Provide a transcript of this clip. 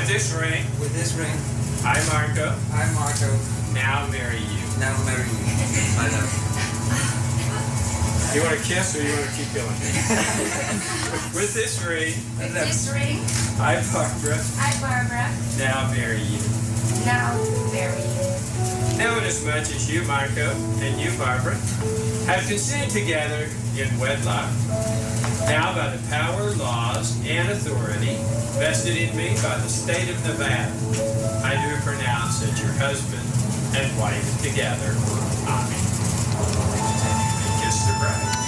With this ring, I, Marco, now marry you. My love. You want to kiss or you want to keep going? With this ring, I, Barbara, now marry you. Now, inasmuch as you, Marco, and you, Barbara, have consented together in wedlock, now by the power, laws, and authority vested in me by the state of Nevada, I do pronounce that your husband and wife together. Amen. And kiss the bride.